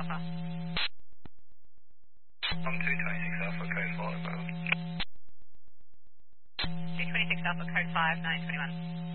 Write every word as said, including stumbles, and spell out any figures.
Alpha. I'm two twenty-six Alpha, code five, over. two twenty-six Alpha, code five, nine twenty-one.